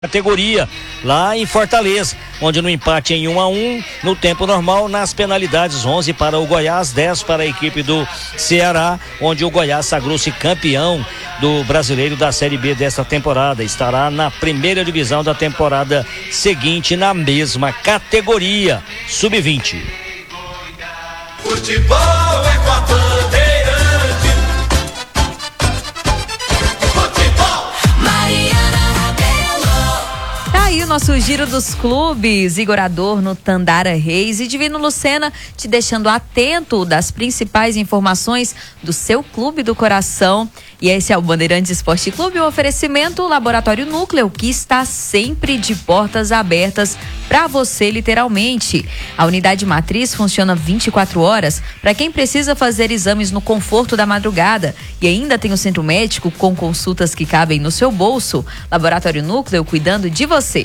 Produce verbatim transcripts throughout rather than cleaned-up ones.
Categoria lá em Fortaleza, onde no empate em um a um, no tempo normal, nas penalidades, onze para o Goiás, dez para a equipe do Ceará, onde o Goiás sagrou-se campeão do Brasileiro da Série B desta temporada. Estará na primeira divisão da temporada seguinte, na mesma categoria, sub vinte. Futebol é com a bandeirante. Futebol. Tá aí o nosso giro dos clubes, Igor Adorno, Tandara Reis e Divino Lucena, te deixando atento das principais informações do seu clube do coração. E esse é o Bandeirantes Esporte Clube, um oferecimento Laboratório Núcleo, que está sempre de portas abertas para você, literalmente. A unidade matriz funciona vinte e quatro horas para quem precisa fazer exames no conforto da madrugada. E ainda tem o centro médico com consultas que cabem no seu bolso. Laboratório Núcleo, cuidando de você.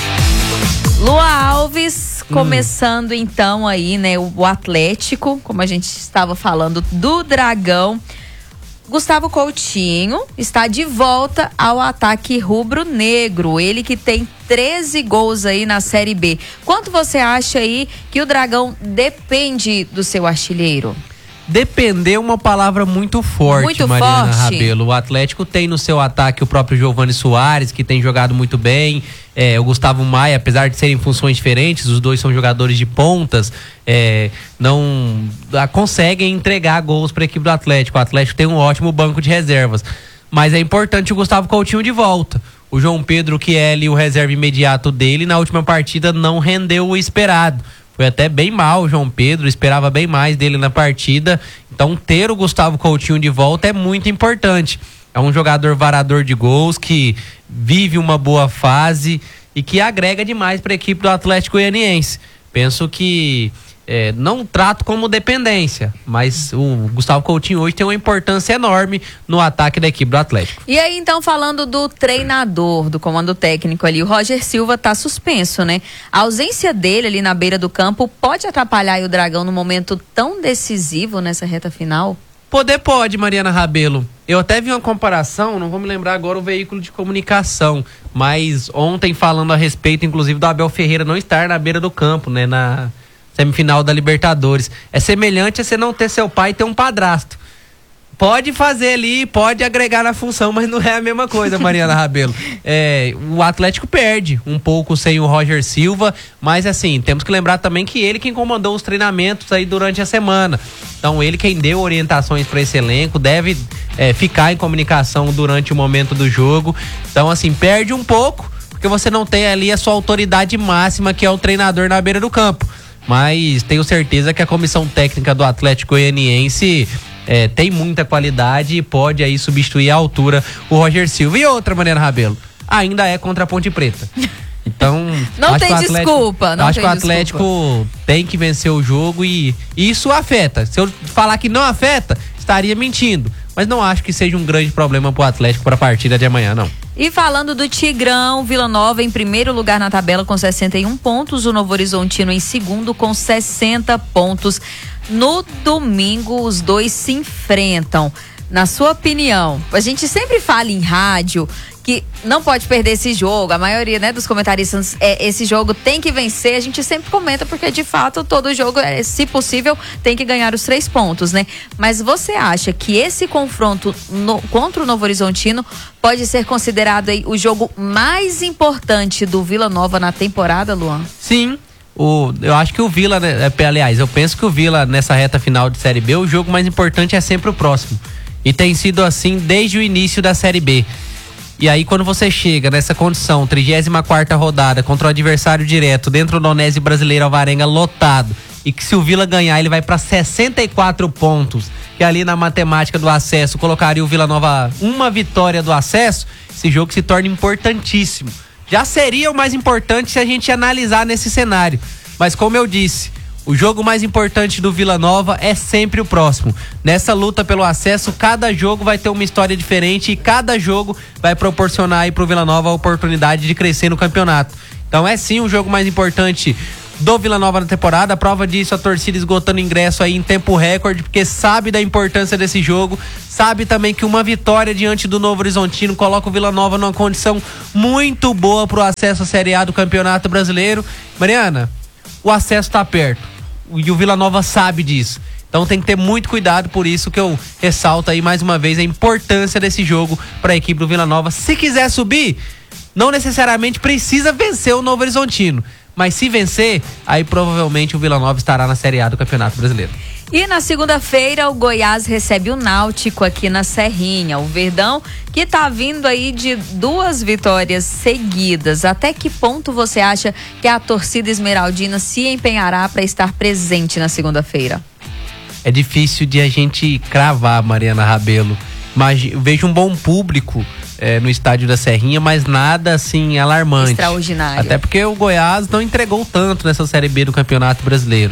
Lua Alves, começando hum. então aí, né, o Atlético, como a gente estava falando do Dragão. Gustavo Coutinho está de volta ao ataque rubro-negro. Ele que tem treze gols aí na Série B. Quanto você acha aí que o Dragão depende do seu artilheiro? Depender é uma palavra muito forte, muito Mariana forte. Rabelo. O Atlético tem no seu ataque o próprio Giovani Soares, que tem jogado muito bem. É, o Gustavo Maia, apesar de serem funções diferentes, os dois são jogadores de pontas, é, não a, conseguem entregar gols para a equipe do Atlético. O Atlético tem um ótimo banco de reservas. Mas é importante o Gustavo Coutinho de volta. O João Pedro, que é ali o reserva imediato dele, na última partida não rendeu o esperado. Foi até bem mal o João Pedro, esperava bem mais dele na partida. Então ter o Gustavo Coutinho de volta é muito importante. É um jogador varador de gols, que vive uma boa fase e que agrega demais para a equipe do Atlético Goianiense. Penso que é, não trato como dependência, mas o Gustavo Coutinho hoje tem uma importância enorme no ataque da equipe do Atlético. E aí, então, falando do treinador, do comando técnico ali, o Roger Silva tá suspenso, né? A ausência dele ali na beira do campo pode atrapalhar aí o Dragão num momento tão decisivo nessa reta final? Poder pode, Mariana Rabelo. Eu até vi uma comparação, não vou me lembrar agora o veículo de comunicação, mas ontem falando a respeito, inclusive, do Abel Ferreira não estar na beira do campo, né, na semifinal da Libertadores. É semelhante a você não ter seu pai e ter um padrasto. Pode fazer ali, pode agregar na função, mas não é a mesma coisa, Mariana Rabelo. É, o Atlético perde um pouco sem o Roger Silva, mas assim, temos que lembrar também que ele quem comandou os treinamentos aí durante a semana. Então ele quem deu orientações para esse elenco, deve é, ficar em comunicação durante o momento do jogo. Então assim, perde um pouco, porque você não tem ali a sua autoridade máxima, que é o treinador na beira do campo. Mas tenho certeza que a comissão técnica do Atlético Goianiense é, tem muita qualidade e pode aí substituir à altura o Roger Silva. E outra, Mariana Rabelo, ainda é contra a Ponte Preta. Então, não acho tem que o Atlético, desculpa. Não acho tem que o Atlético desculpa. tem que vencer o jogo e, e isso afeta. Se eu falar que não afeta, estaria mentindo. Mas não acho que seja um grande problema pro Atlético para a partida de amanhã, não. E falando do Tigrão, Vila Nova em primeiro lugar na tabela com sessenta e um pontos, o Novo Horizontino em segundo com sessenta pontos. No domingo, os dois se enfrentam. Na sua opinião, a gente sempre fala em rádio que não pode perder esse jogo, a maioria, né, dos comentaristas, é, esse jogo tem que vencer, a gente sempre comenta porque de fato todo jogo, é, se possível, tem que ganhar os três pontos, né? Mas você acha que esse confronto no, contra o Novo Horizontino pode ser considerado aí o jogo mais importante do Vila Nova na temporada, Luan? Sim. O, eu acho que o Vila, né, aliás, eu penso que o Vila nessa reta final de Série B, o jogo mais importante é sempre o próximo. E tem sido assim desde o início da Série B. E aí quando você chega nessa condição, trigésima quarta rodada contra o adversário direto, dentro do Onésio Brasileiro Alvarenga lotado, e que se o Vila ganhar ele vai para sessenta e quatro pontos, que ali na matemática do acesso colocaria o Vila Nova uma vitória do acesso, esse jogo se torna importantíssimo. Já seria o mais importante se a gente analisar nesse cenário, mas como eu disse, o jogo mais importante do Vila Nova é sempre o próximo. Nessa luta pelo acesso, cada jogo vai ter uma história diferente e cada jogo vai proporcionar aí pro Vila Nova a oportunidade de crescer no campeonato. Então é sim o jogo mais importante do Vila Nova na temporada. A prova disso, a torcida esgotando ingresso aí em tempo recorde, porque sabe da importância desse jogo, sabe também que uma vitória diante do Novo Horizontino coloca o Vila Nova numa condição muito boa pro acesso à Série A do Campeonato Brasileiro. Mariana, o acesso tá perto e o Vila Nova sabe disso. Então tem que ter muito cuidado, por isso que eu ressalto aí mais uma vez a importância desse jogo para a equipe do Vila Nova. Se quiser subir, não necessariamente precisa vencer o Novo Horizontino, mas se vencer, aí provavelmente o Vila Nova estará na Série A do Campeonato Brasileiro. E na segunda-feira o Goiás recebe o Náutico aqui na Serrinha. O Verdão que tá vindo aí de duas vitórias seguidas. Até que ponto você acha que a torcida esmeraldina se empenhará para estar presente na segunda-feira? É difícil de a gente cravar, Mariana Rabelo. Mas vejo um bom público é, no estádio da Serrinha, mas nada assim alarmante. Extraordinário. Até porque o Goiás não entregou tanto nessa Série B do Campeonato Brasileiro.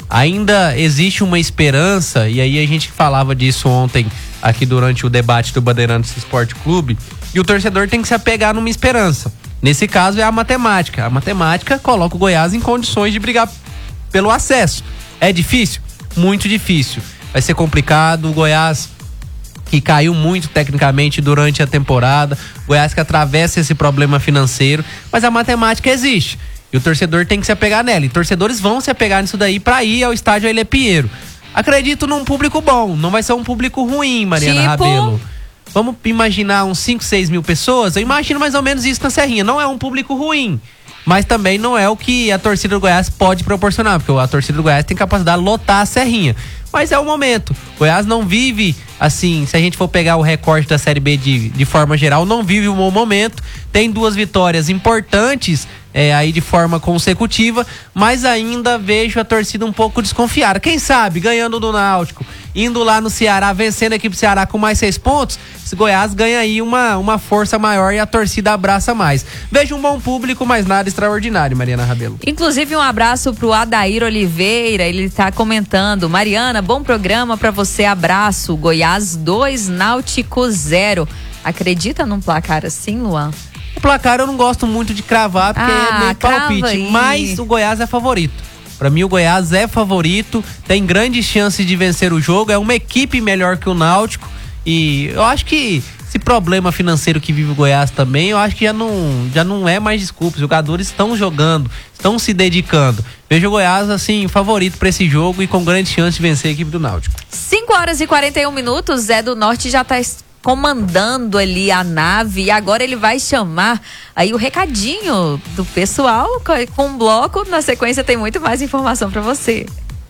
Ainda existe uma esperança, e aí a gente falava disso ontem aqui durante o debate do Bandeirantes Esporte Clube, e o torcedor tem que se apegar numa esperança. Nesse caso é a matemática. A matemática coloca o Goiás em condições de brigar pelo acesso. É difícil? Muito difícil. Vai ser complicado. O Goiás que caiu muito tecnicamente durante a temporada, o Goiás que atravessa esse problema financeiro, mas a matemática existe. E o torcedor tem que se apegar nela. E torcedores vão se apegar nisso daí para ir ao estádio Ailê Pinheiro. Acredito num público bom. Não vai ser um público ruim, Mariana tipo... Rabelo. Vamos imaginar uns cinco, seis mil pessoas? Eu imagino mais ou menos isso na Serrinha. Não é um público ruim, mas também não é o que a torcida do Goiás pode proporcionar, porque a torcida do Goiás tem capacidade de lotar a Serrinha. Mas é o momento. O Goiás não vive, assim, se a gente for pegar o recorte da Série B de, de forma geral, não vive um bom momento. Tem duas vitórias importantes é, aí de forma consecutiva, mas ainda vejo a torcida um pouco desconfiada. Quem sabe, ganhando do Náutico, indo lá no Ceará, vencendo a equipe do Ceará com mais seis pontos, esse Goiás ganha aí uma, uma força maior e a torcida abraça mais. Vejo um bom público, mas nada extraordinário, Mariana Rabelo. Inclusive um abraço pro Adair Oliveira, ele tá comentando: Mariana, bom programa pra você, abraço. Goiás dois, Náutico zero. Acredita num placar assim, Luan? O placar eu não gosto muito de cravar, porque ah, é meio palpite, aí. Mas o Goiás é favorito. Pra mim o Goiás é favorito, tem grandes chances de vencer o jogo, é uma equipe melhor que o Náutico, e eu acho que esse problema financeiro que vive o Goiás também, eu acho que já não, já não é mais desculpa. Os jogadores estão jogando, estão se dedicando. Vejo o Goiás, assim, favorito para esse jogo e com grande chance de vencer a equipe do Náutico. cinco horas e quarenta e um minutos, Zé do Norte já tá comandando ali a nave e agora ele vai chamar aí o recadinho do pessoal com um bloco. Na sequência tem muito mais informação para você.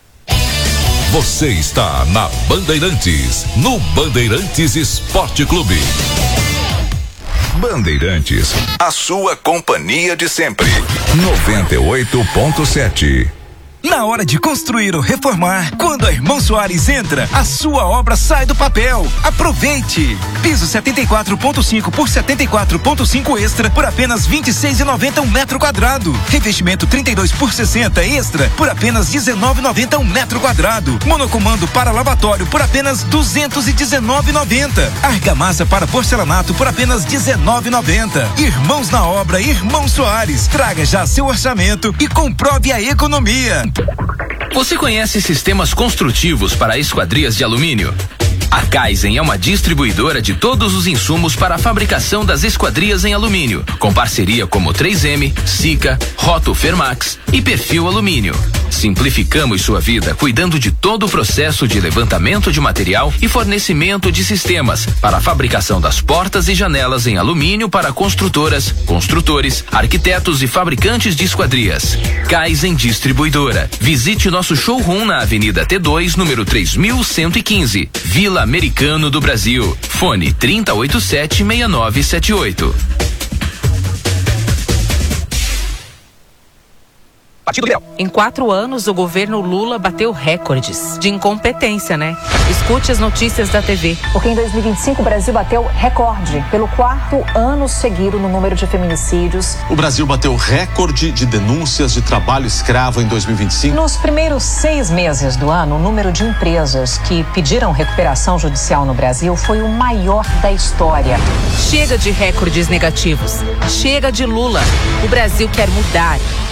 Você está na Bandeirantes, no Bandeirantes Esporte Clube. Bandeirantes, a sua companhia de sempre. noventa e oito ponto sete. Na hora de construir ou reformar, quando a Irmão Soares entra, a sua obra sai do papel. Aproveite! Piso setenta e quatro ponto cinco por setenta e quatro ponto cinco extra por apenas vinte e seis reais e noventa centavos um metro quadrado. Revestimento trinta e dois por sessenta extra por apenas dezenove reais e noventa centavos um metro quadrado. Monocomando para lavatório por apenas duzentos e dezenove reais e noventa centavos. Argamassa para porcelanato por apenas dezenove reais e noventa centavos. Irmãos na obra, Irmão Soares. Traga já seu orçamento e comprove a economia. Você conhece sistemas construtivos para esquadrias de alumínio? A Kaizen é uma distribuidora de todos os insumos para a fabricação das esquadrias em alumínio, com parceria como três M, Sika, Roto Fermax e Perfil Alumínio. Simplificamos sua vida cuidando de todo o processo de levantamento de material e fornecimento de sistemas para a fabricação das portas e janelas em alumínio para construtoras, construtores, arquitetos e fabricantes de esquadrias. Kaizen Distribuidora. Visite nosso showroom na Avenida T dois, número três mil cento e quinze, Vila Americano do Brasil. Fone trinta oito sete, seis nove sete oito. Em quatro anos, o governo Lula bateu recordes de incompetência, né? Escute as notícias da T V. Porque em dois mil e vinte e cinco o Brasil bateu recorde pelo quarto ano seguido no número de feminicídios. O Brasil bateu recorde de denúncias de trabalho escravo em dois mil e vinte e cinco. Nos primeiros seis meses do ano, o número de empresas que pediram recuperação judicial no Brasil foi o maior da história. Chega de recordes negativos. Chega de Lula. O Brasil quer mudar.